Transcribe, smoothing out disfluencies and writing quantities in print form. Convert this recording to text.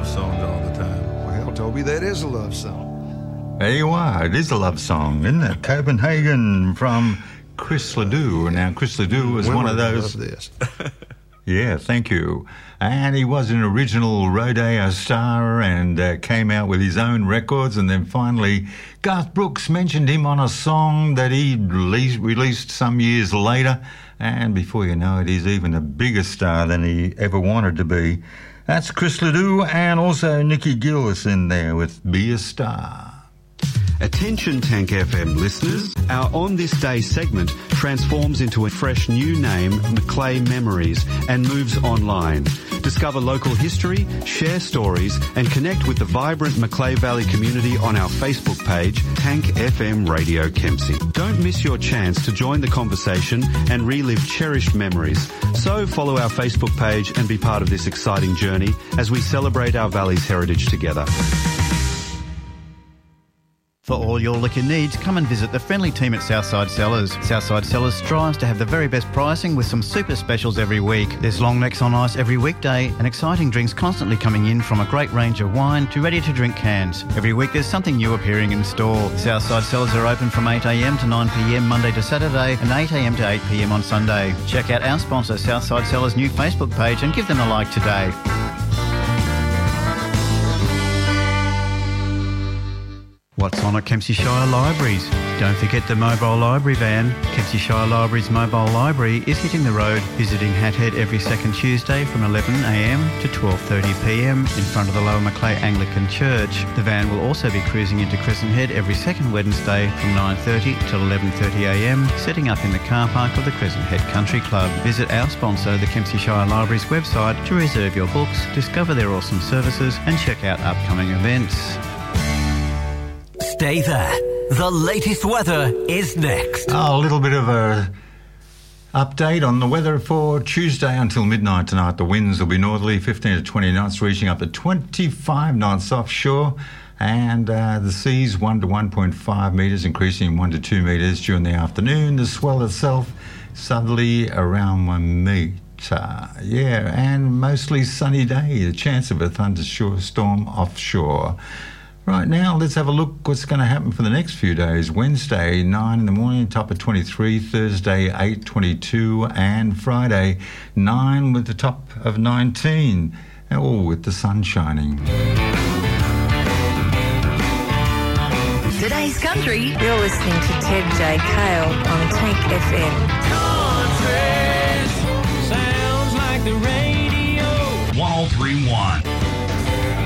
songs all the time. Well, Toby, that is a love song. There you are. It is a love song, isn't it? Copenhagen from Chris Ledoux. Now, Chris Ledoux was one of those... Love this. Yeah, thank you. And he was an original Rodeo star and came out with his own records. And then finally, Garth Brooks mentioned him on a song that he released some years later. And before you know it, he's even a bigger star than he ever wanted to be. That's Chris Ledoux, and also Nicky Gillis in there with Be a Star. Attention Tank FM listeners, our On This Day segment transforms into a fresh new name, Macleay Memories, and moves online. Discover local history, share stories, and connect with the vibrant Macleay Valley community on our Facebook page, Tank FM Radio Kempsey. Don't miss your chance to join the conversation and relive cherished memories. So follow our Facebook page and be part of this exciting journey as we celebrate our valley's heritage together. For all your liquor needs, come and visit the friendly team at Southside Cellars. Southside Cellars strives to have the very best pricing with some super specials every week. There's long necks on ice every weekday and exciting drinks constantly coming in, from a great range of wine to ready-to-drink cans. Every week there's something new appearing in store. Southside Cellars are open from 8am to 9pm Monday to Saturday and 8am to 8pm on Sunday. Check out our sponsor Southside Cellars' new Facebook page and give them a like today. What's on at Kempsey Shire Libraries? Don't forget the mobile library van. Kempsey Shire Libraries mobile library is hitting the road, visiting Hathead every second Tuesday from 11am to 12:30pm in front of the Lower Macleay Anglican Church. The van will also be cruising into Crescent Head every second Wednesday from 9:30 till 11:30am, setting up in the car park of the Crescent Head Country Club. Visit our sponsor, the Kempsey Shire Libraries website, to reserve your books, discover their awesome services and check out upcoming events. Stay there. The latest weather is next. A little bit of a update on the weather for Tuesday until midnight tonight. The winds will be northerly, 15 to 20 knots, reaching up to 25 knots offshore. And the seas 1 to 1.5 metres, increasing 1 to 2 metres during the afternoon. The swell itself southerly around 1 metre. Yeah, and mostly sunny day. The chance of a thunderstorm offshore. Right now, let's have a look what's going to happen for the next few days. Wednesday, 9 in the morning, top of 23. Thursday, 8:22. And Friday, 9 with the top of 19. All with the sun shining. Today's country. You're listening to Ted J. Kale on Tank FM. Country sounds like the radio. 103.1.